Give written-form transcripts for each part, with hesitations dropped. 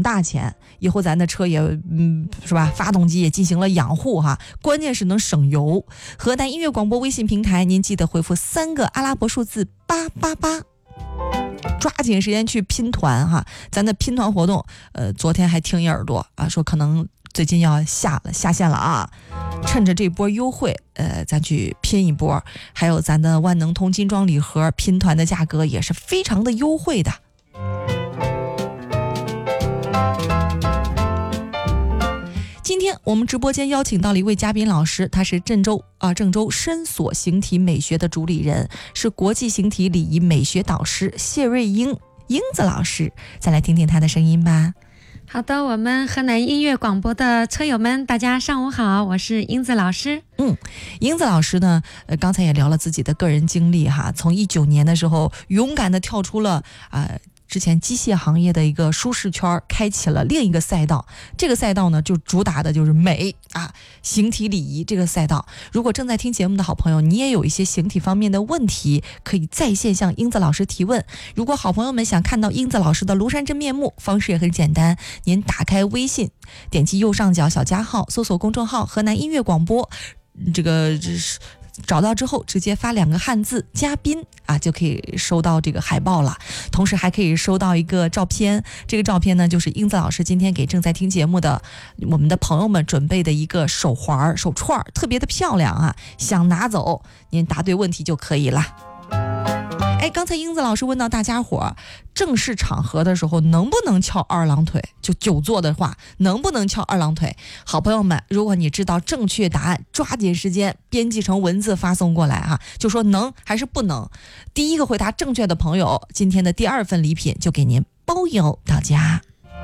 大钱，以后咱的车也是吧，发动机也进行了养护哈，关键是能省油。河南音乐广播微信平台，您记得回复3个阿拉伯数字888，抓紧时间去拼团哈。咱的拼团活动昨天还听一耳朵啊，说可能最近要下线了啊，趁着这波优惠咱去拼一波。还有咱的万能通金装礼盒拼团的价格也是非常的优惠的。今天我们直播间邀请到了一位嘉宾老师，他是郑州深所形体美学的主理人，是国际形体礼仪美学导师谢瑞英子老师。再来听听他的声音吧。 好的，我们河南音乐广播的车友们，大家上午好，我是英子老师。 英子老师呢，刚才也聊了自己的个人经历哈，从19年的时候勇敢的跳出了之前机械行业的一个舒适圈，开启了另一个赛道。这个赛道呢，就主打的就是美形体礼仪这个赛道。如果正在听节目的好朋友，你也有一些形体方面的问题，可以在线向英子老师提问。如果好朋友们想看到英子老师的庐山真面目，方式也很简单，您打开微信，点击右上角小加号，搜索公众号河南音乐广播，找到之后直接发2个汉字嘉宾就可以收到这个海报了。同时还可以收到一个照片，这个照片呢就是英子老师今天给正在听节目的我们的朋友们准备的一个手环手串，特别的漂亮想拿走您答对问题就可以了。刚才英子老师问到大家伙正式场合的时候能不能翘二郎腿，就久坐的话能不能翘二郎腿。好朋友们，如果你知道正确答案，抓紧时间编辑成文字发送过来就说能还是不能。第一个回答正确的朋友，今天的第2份礼品就给您包邮到家。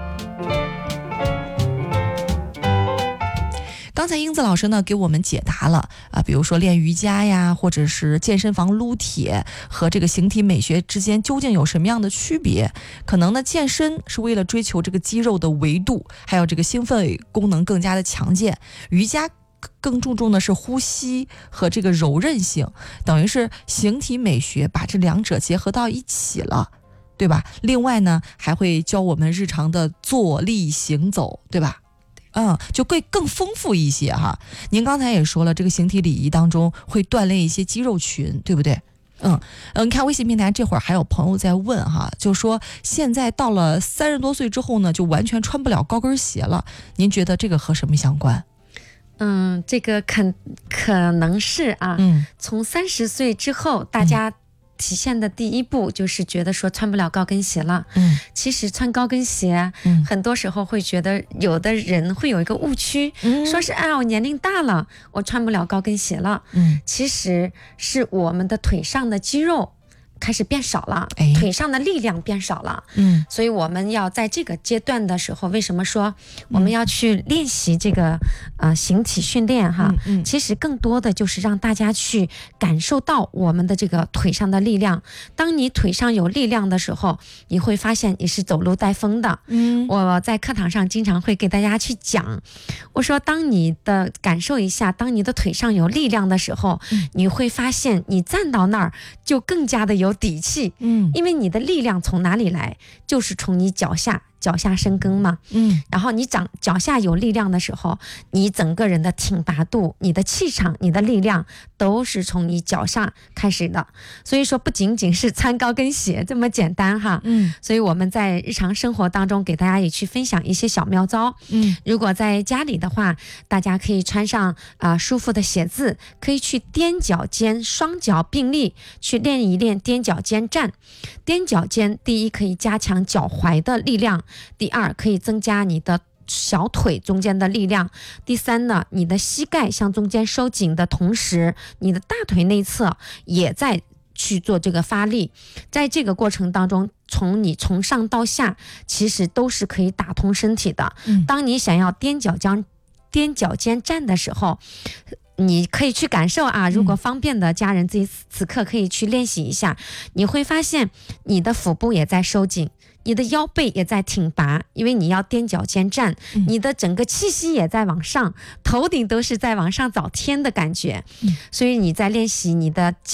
刚才英子老师呢给我们解答了比如说练瑜伽呀，或者是健身房撸铁和这个形体美学之间究竟有什么样的区别。可能呢健身是为了追求这个肌肉的维度，还有这个兴奋功能更加的强健，瑜伽更注重的是呼吸和这个柔韧性，等于是形体美学把这2者结合到一起了，对吧？另外呢还会教我们日常的坐立行走，对吧？就会更丰富一些您刚才也说了，这个形体礼仪当中会锻炼一些肌肉群，对不对？你看微信平台这会儿还有朋友在问就说现在到了30多岁之后呢，就完全穿不了高跟鞋了，您觉得这个和什么相关？ 这个可能是从30岁之后大家体现的第一步就是觉得说穿不了高跟鞋了。其实穿高跟鞋很多时候会觉得有的人会有一个误区，说是我年龄大了我穿不了高跟鞋了。其实是我们的腿上的肌肉开始变少了，腿上的力量变少了。所以我们要在这个阶段的时候，为什么说我们要去练习这个形体训练其实更多的就是让大家去感受到我们的这个腿上的力量。当你腿上有力量的时候，你会发现你是走路带风的。我在课堂上经常会给大家去讲，我说当你的感受一下，当你的腿上有力量的时候，你会发现你站到那儿就更加的有底气。因为你的力量从哪里来，就是从你脚下生根嘛。然后你脚下有力量的时候，你整个人的挺拔度，你的气场，你的力量都是从你脚下开始的。所以说不仅仅是穿高跟鞋这么简单所以我们在日常生活当中给大家也去分享一些小妙招。如果在家里的话，大家可以穿上舒服的鞋子，可以去踮脚尖，双脚并立去练一练踮脚尖站。踮脚尖第一可以加强脚踝的力量，第2可以增加你的小腿中间的力量，第3呢，你的膝盖向中间收紧的同时，你的大腿内侧也在去做这个发力。在这个过程当中，从上到下其实都是可以打通身体的。当你想要踮脚尖站的时候，你可以去感受如果方便的家人自己此刻可以去练习一下，你会发现你的腹部也在收紧，你的腰背也在挺拔，因为你要踮脚尖站，你的整个气息也在往上，头顶都是在往上找天的感觉。所以你在练习你的脚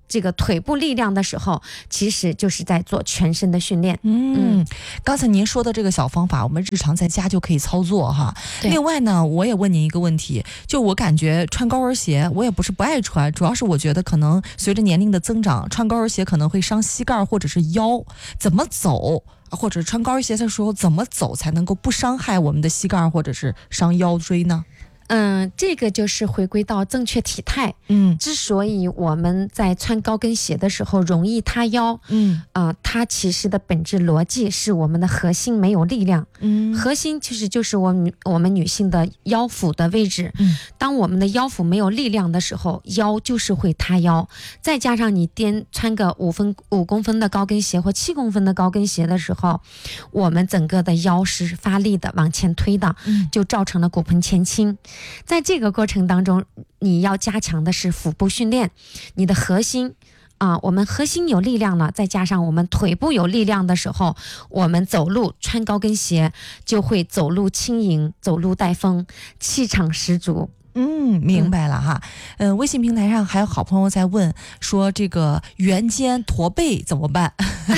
这个腿部力量的时候，其实就是在做全身的训练。 刚才您说的这个小方法，我们日常在家就可以操作哈。另外呢，我也问您一个问题，就我感觉穿高跟鞋，我也不是不爱穿，主要是我觉得可能随着年龄的增长，穿高跟鞋可能会伤膝盖或者是腰，怎么走？或者穿高跟鞋的时候怎么走才能够不伤害我们的膝盖或者是伤腰椎呢？ 这个就是回归到正确体态。之所以我们在穿高跟鞋的时候容易塌腰，它其实的本质逻辑是我们的核心没有力量。核心其实就是我们女性的腰腹的位置。当我们的腰腹没有力量的时候，腰就是会塌腰。再加上你穿个5公分的高跟鞋或7公分的高跟鞋的时候，我们整个的腰是发力的往前推的，就造成了骨盆前倾。在这个过程当中，你要加强的是腹部训练，你的核心我们核心有力量了，再加上我们腿部有力量的时候，我们走路穿高跟鞋就会走路轻盈，走路带风，气场十足。 明白了哈。微信平台上还有好朋友在问说，这个圆肩驼背怎么办？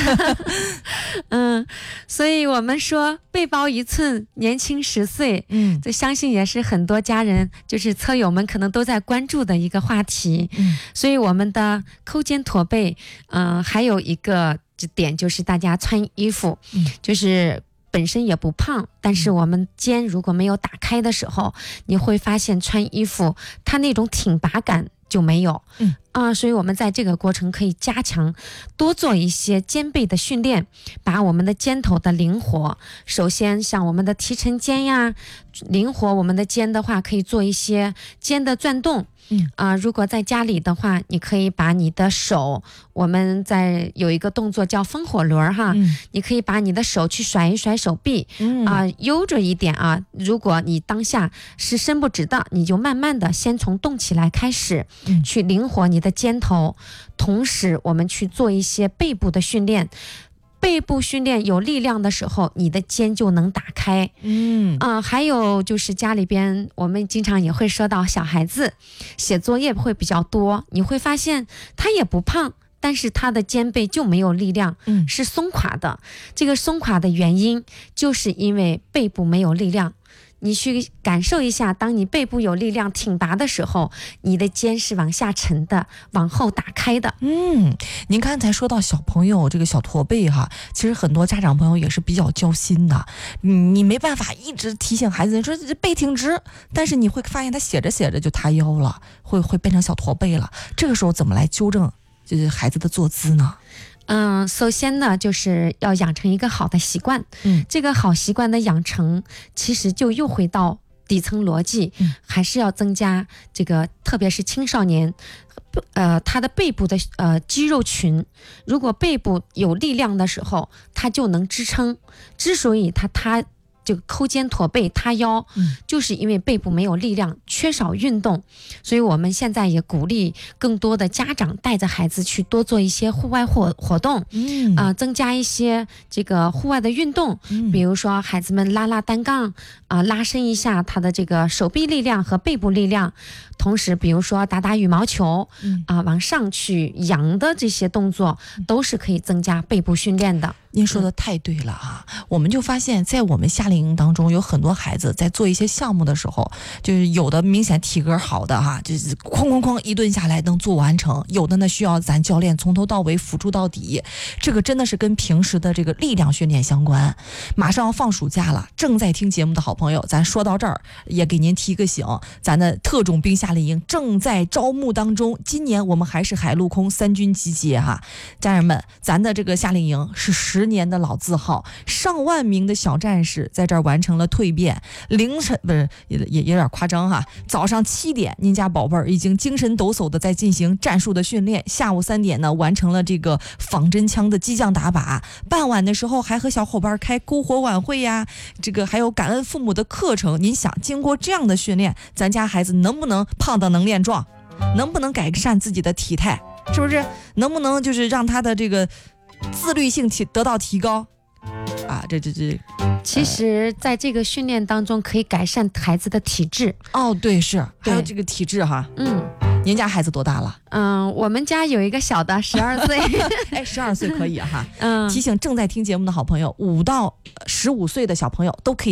所以我们说背包1寸，年轻10岁。这相信也是很多家人，就是车友们可能都在关注的一个话题。所以我们的扣肩驼背，还有一个点就是大家穿衣服，就是本身也不胖，但是我们肩如果没有打开的时候，你会发现穿衣服它那种挺拔感就没有。所以我们在这个过程可以加强多做一些肩背的训练，把我们的肩头的灵活，首先像我们的提沉肩呀，灵活我们的肩的话，可以做一些肩的转动。如果在家里的话，你可以把你的手，我们在有一个动作叫风火轮哈，你可以把你的手去甩一甩手臂，悠着一点啊。如果你当下是伸不直的，你就慢慢的先从动起来开始，去灵活你的肩头，同时我们去做一些背部的训练。背部训练有力量的时候，你的肩就能打开。还有就是家里边我们经常也会说到小孩子写作业会比较多，你会发现他也不胖，但是他的肩背就没有力量，是松垮的。这个松垮的原因就是因为背部没有力量。你去感受一下，当你背部有力量挺拔的时候，你的肩是往下沉的，往后打开的。 您刚才说到小朋友这个小驼背哈，其实很多家长朋友也是比较焦心的。你没办法一直提醒孩子说背挺直，但是你会发现他写着写着就塌腰了，会变成小驼背了。这个时候怎么来纠正就是孩子的坐姿呢？ 首先呢，就是要养成一个好的习惯。这个好习惯的养成，其实就又回到底层逻辑，还是要增加这个，特别是青少年，他的背部的肌肉群，如果背部有力量的时候，他就能支撑。之所以他这个扣肩驼背塌腰，就是因为背部没有力量，缺少运动。所以我们现在也鼓励更多的家长带着孩子去多做一些户外活动，增加一些这个户外的运动，比如说孩子们拉单杠，拉伸一下他的这个手臂力量和背部力量。同时比如说打羽毛球，往上去扬的这些动作，都是可以增加背部训练的。 您说的太对了啊！我们就发现在我们夏令营当中，有很多孩子在做一些项目的时候，就是有的明显体格好的哈，就是哐一顿下来能做完成，有的呢需要咱教练从头到尾辅助到底。这个真的是跟平时的这个力量训练相关。马上要放暑假了，正在听节目的好朋友，咱说到这儿也给您提个醒，咱的特种兵夏令营正在招募当中，今年我们还是海陆空3军集结哈，家人们，咱的这个夏令营是10年的老字号，上万名的小战士在这儿完成了蜕变。凌晨不是也有点夸张哈，早上7点，您家宝贝儿已经精神抖擞的在进行战术的训练，下午3点呢完成了这个仿真枪的激将打靶，傍晚的时候还和小伙伴开篝火晚会呀，这个还有感恩父母的课程。您想，经过这样的训练，咱家孩子能不能胖的能练壮，能不能改善自己的体态，是不是能不能就是让他的这个自律性得到提高啊？ 其实在这个训练当中可以改善孩子的体质。 对，是还有这个体质哈。 您家孩子多大了？ 我们家有一个小的12岁。 哎，12岁可以哈。提醒正在听节目的好朋友，5到15岁的小朋友都可以